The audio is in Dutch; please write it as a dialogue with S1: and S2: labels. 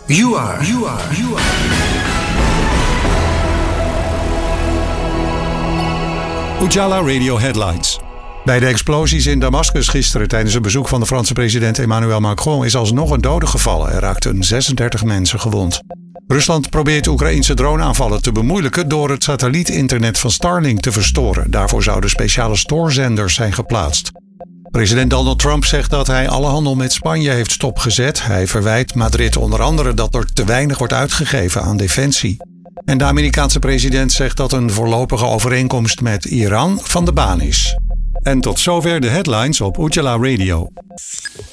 S1: You are.
S2: Ujala Radio Headlines. Bij de explosies in Damascus gisteren tijdens een bezoek van de Franse president Emmanuel Macron is alsnog een dode gevallen. Er raakten 36 mensen gewond. Rusland probeert Oekraïnse droneaanvallen te bemoeilijken door het satellietinternet van Starlink te verstoren. Daarvoor zouden speciale stoorzenders zijn geplaatst. President Donald Trump zegt dat hij alle handel met Spanje heeft stopgezet. Hij verwijt Madrid onder andere dat er te weinig wordt uitgegeven aan defensie. En de Amerikaanse president zegt dat een voorlopige overeenkomst met Iran van de baan is. En tot zover de headlines op Ujala Radio.